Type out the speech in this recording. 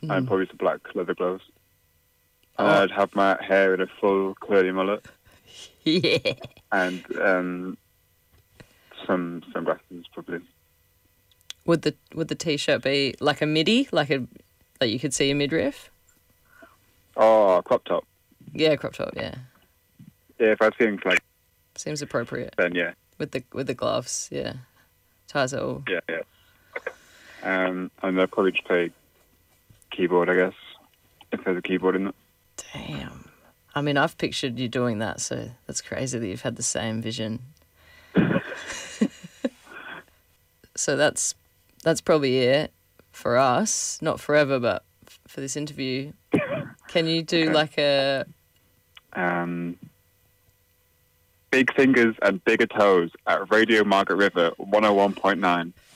and probably some black leather gloves. And Oh. I'd have my hair in a full curly mullet Yeah. and some sunglasses probably. Would the t-shirt be like a midi, like you could see a midriff? Oh, crop top. Yeah, crop top. Yeah, Yeah, if I was feeling like, seems appropriate then yeah. with the gloves. Yeah, ties it all. Yeah. And I'd probably just play keyboard, I guess, if there's a keyboard in it. Damn. I mean, I've pictured you doing that, so that's crazy that you've had the same vision. So that's probably it for us. Not forever, but for this interview. Can you do like a... Big fingers and bigger toes at Radio Margaret River 101.9.